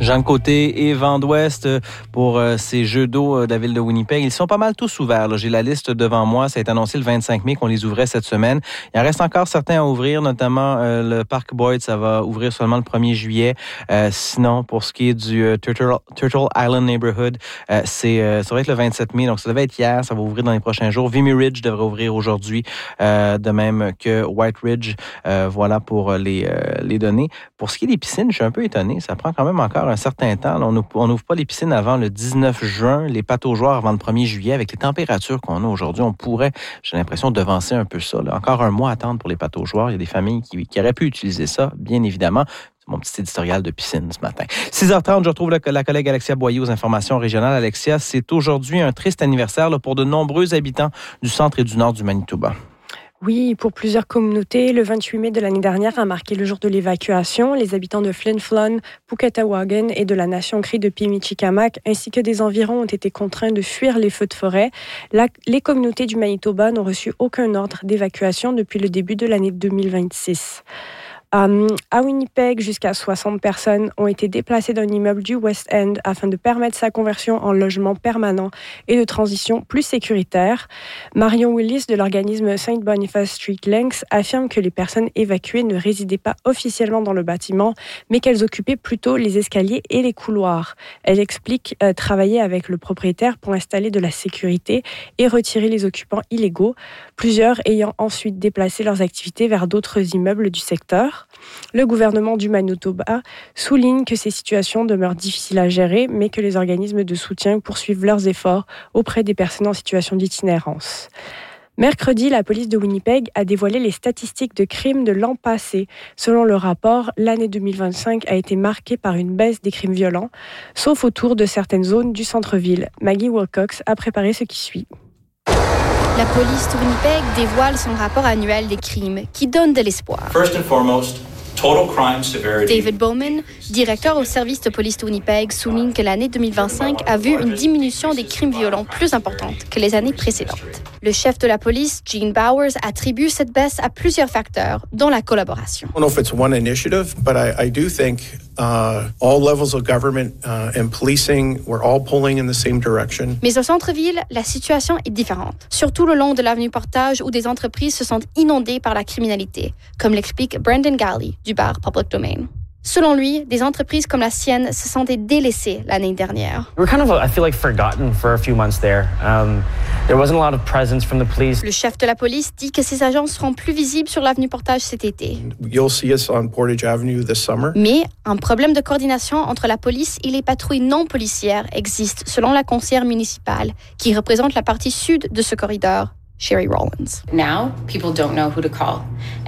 Jean Côté et Vent d'Ouest pour ces jeux d'eau de la ville de Winnipeg. Ils sont pas mal tous ouverts. Là. J'ai la liste devant moi. Ça a été annoncé le 25 mai qu'on les ouvrait cette semaine. Il en reste encore certains à ouvrir, notamment le Parc Boyd. Ça va ouvrir seulement le 1er juillet. Sinon, pour ce qui est du Turtle Island Neighborhood, ça va être le 27 mai. Donc, ça devait être hier. Ça va ouvrir dans les prochains jours. Vimy Ridge devrait ouvrir aujourd'hui, de même que White Ridge. Voilà pour les données. Pour ce qui est des piscines, je suis un peu étonné. Ça prend quand même encore un certain temps. Là, on n'ouvre pas les piscines avant le 19 juin, les pataugeoires avant le 1er juillet. Avec les températures qu'on a aujourd'hui, on pourrait, j'ai l'impression, devancer un peu ça. Là. Encore un mois à attendre pour les pataugeoires. Il y a des familles qui auraient pu utiliser ça, bien évidemment. C'est mon petit éditorial de piscine ce matin. 6h30, je retrouve la collègue Alexia Boyer aux informations régionales. Alexia, c'est aujourd'hui un triste anniversaire là, pour de nombreux habitants du centre et du nord du Manitoba. Oui, pour plusieurs communautés, le 28 mai de l'année dernière a marqué le jour de l'évacuation. Les habitants de Flin Flon, Pukatawagan et de la Nation Cri de Pimichikamak, ainsi que des environs, ont été contraints de fuir les feux de forêt. Les communautés du Manitoba n'ont reçu aucun ordre d'évacuation depuis le début de l'année 2026. À Winnipeg, jusqu'à 60 personnes ont été déplacées d'un immeuble du West End afin de permettre sa conversion en logement permanent et de transition plus sécuritaire. Marion Willis de l'organisme St. Boniface Street Links affirme que les personnes évacuées ne résidaient pas officiellement dans le bâtiment, mais qu'elles occupaient plutôt les escaliers et les couloirs. Elle explique travailler avec le propriétaire pour installer de la sécurité et retirer les occupants illégaux, plusieurs ayant ensuite déplacé leurs activités vers d'autres immeubles du secteur. Le gouvernement du Manitoba souligne que ces situations demeurent difficiles à gérer, mais que les organismes de soutien poursuivent leurs efforts auprès des personnes en situation d'itinérance. Mercredi, la police de Winnipeg a dévoilé les statistiques de crimes de l'an passé. Selon le rapport, l'année 2025 a été marquée par une baisse des crimes violents, sauf autour de certaines zones du centre-ville. Maggie Wilcox a préparé ce qui suit. La police de Winnipeg dévoile son rapport annuel des crimes qui donne de l'espoir. First and foremost, total crime severity. David Bowman, directeur au service de police de Winnipeg, souligne que l'année 2025 a vu une diminution des crimes violents plus importante que les années précédentes. Le chef de la police, Gene Bowers, attribue cette baisse à plusieurs facteurs, dont la collaboration. I don't know if it's one initiative, but I do think all levels of government and policing, we're all pulling in the same direction. Mais au centre-ville, la situation est différente, surtout le long de l'avenue Portage où des entreprises se sentent inondées par la criminalité, comme l'explique Brendan Galley du bar Public Domain. Selon lui, des entreprises comme la sienne se sentaient délaissées l'année dernière. We were kind of, I feel like, forgotten for a few months there. There wasn't a lot of presence from the police. Le chef de la police dit que ses agents seront plus visibles sur l'avenue Portage cet été. You'll see us on Portage Avenue this summer. Mais un problème de coordination entre la police et les patrouilles non policières existe selon la conseillère municipale qui représente la partie sud de ce corridor. Sherry Rollins. Now, people don't know who to call.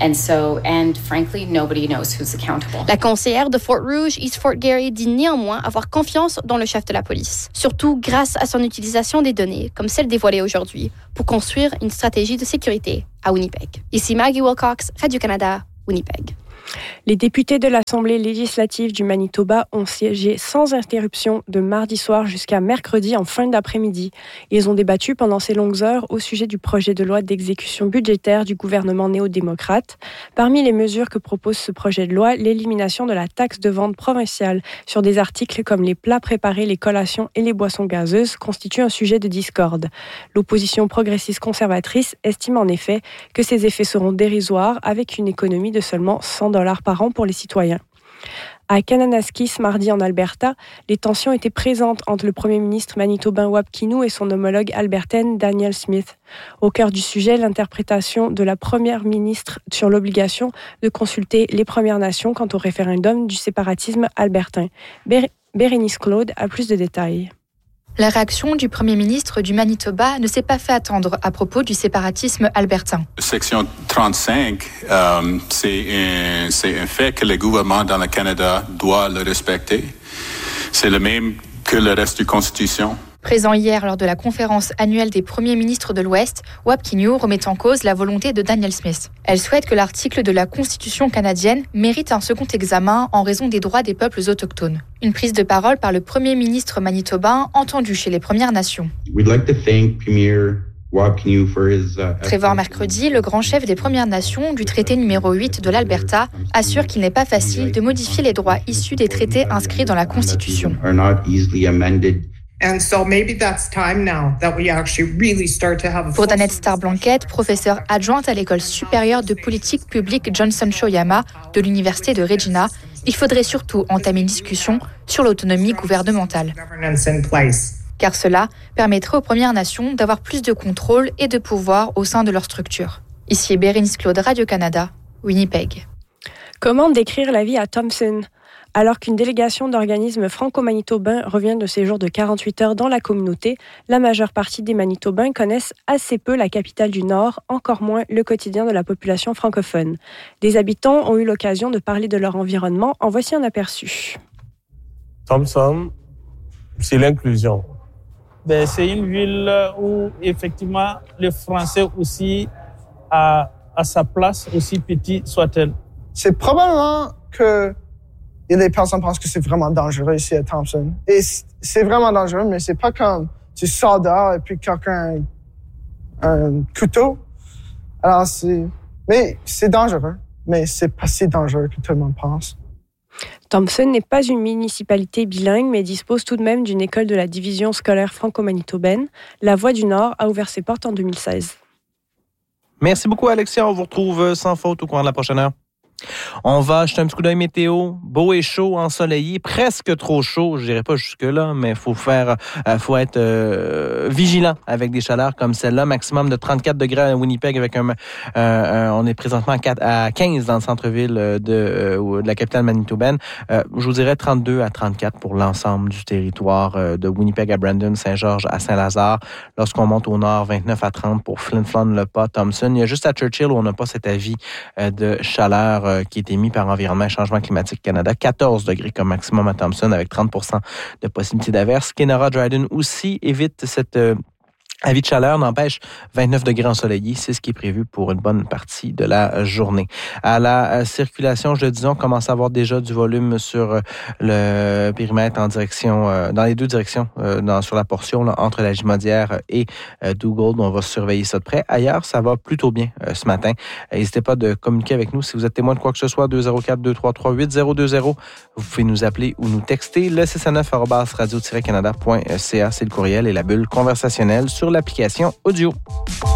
And frankly, nobody knows who's accountable. La conseillère de Fort Rouge, East Fort Garry, dit néanmoins avoir confiance dans le chef de la police, surtout grâce à son utilisation des données, comme celle dévoilée aujourd'hui, pour construire une stratégie de sécurité à Winnipeg. Ici Maggie Wilcox, Radio-Canada, Winnipeg. Les députés de l'Assemblée législative du Manitoba ont siégé sans interruption de mardi soir jusqu'à mercredi en fin d'après-midi. Ils ont débattu pendant ces longues heures au sujet du projet de loi d'exécution budgétaire du gouvernement néo-démocrate. Parmi les mesures que propose ce projet de loi, l'élimination de la taxe de vente provinciale sur des articles comme les plats préparés, les collations et les boissons gazeuses constitue un sujet de discorde. L'opposition progressiste conservatrice estime en effet que ces effets seront dérisoires avec une économie de seulement $100 par an pour les citoyens. À Kananaskis, mardi en Alberta, les tensions étaient présentes entre le premier ministre manitobain Wap Kinew et son homologue albertaine Danielle Smith. Au cœur du sujet, l'interprétation de la première ministre sur l'obligation de consulter les Premières Nations quant au référendum du séparatisme albertain. Bérénice Claude a plus de détails. La réaction du Premier ministre du Manitoba ne s'est pas fait attendre à propos du séparatisme albertain. Section 35, c'est un fait que le gouvernement dans le Canada doit le respecter. C'est le même que le reste de la Constitution. Présent hier lors de la conférence annuelle des premiers ministres de l'Ouest, Wap Kinew remet en cause la volonté de Danielle Smith. Elle souhaite que l'article de la Constitution canadienne mérite un second examen en raison des droits des peuples autochtones. Une prise de parole par le premier ministre manitobain entendu chez les Premières Nations. We'd like to thank Premier Prévoir mercredi, le grand chef des Premières Nations du traité numéro 8 de l'Alberta assure qu'il n'est pas facile de modifier les droits issus des traités inscrits dans la Constitution. Pour Danette Star-Blanquette, professeure adjointe à l'école supérieure de politique publique Johnson Shoyama de l'université de Regina, il faudrait surtout entamer une discussion sur l'autonomie gouvernementale. Car cela permettrait aux Premières Nations d'avoir plus de contrôle et de pouvoir au sein de leur structure. Ici Bérénice Claude, Radio-Canada, Winnipeg. Comment décrire la vie à Thompson ? Alors qu'une délégation d'organismes franco-manitobains revient de séjour de 48 heures dans la communauté, la majeure partie des Manitobains connaissent assez peu la capitale du Nord, encore moins le quotidien de la population francophone. Des habitants ont eu l'occasion de parler de leur environnement. En voici un aperçu. Thompson, c'est l'inclusion. C'est une ville où, effectivement, le français aussi a sa place, aussi petite soit-elle. C'est probablement que les personnes pensent que c'est vraiment dangereux ici à Thompson. Et c'est vraiment dangereux, mais c'est pas comme tu sors dehors et puis quelqu'un a un couteau. Alors, mais c'est dangereux, mais c'est pas si dangereux que tout le monde pense. Thompson n'est pas une municipalité bilingue, mais dispose tout de même d'une école de la division scolaire franco-manitobaine. La Voix du Nord a ouvert ses portes en 2016. Merci beaucoup, Alexia. On vous retrouve sans faute au cours de la prochaine heure. On va jeter un petit coup d'œil météo. Beau et chaud, ensoleillé, presque trop chaud. Je dirais pas jusque-là, mais faut être vigilant avec des chaleurs comme celle-là. Maximum de 34 degrés à Winnipeg avec on est présentement à 15 dans le centre-ville de la capitale manitobaine. Je vous dirais 32 à 34 pour l'ensemble du territoire de Winnipeg à Brandon, Saint-Georges à Saint-Lazare. Lorsqu'on monte au nord, 29 à 30 pour Flin Flon, Le Pas, Thompson. Il y a juste à Churchill où on n'a pas cet avis de chaleur qui est émis par Environnement et Changement climatique Canada. 14 degrés comme maximum à Thompson avec 30% de possibilité d'averse. Kenora Dryden aussi évite cette avis de chaleur, n'empêche 29 degrés ensoleillés, c'est ce qui est prévu pour une bonne partie de la journée. À la circulation, je le disais, on commence à avoir déjà du volume sur le périmètre en direction, dans les deux directions, sur la portion là, entre la Gimaudière et Dugald. On va surveiller ça de près. Ailleurs, ça va plutôt bien ce matin. N'hésitez pas de communiquer avec nous si vous êtes témoin de quoi que ce soit. 204-233-8020. Vous pouvez nous appeler ou nous texter. Le 609@radio-canada.ca, c'est le courriel et la bulle conversationnelle sur l'application audio.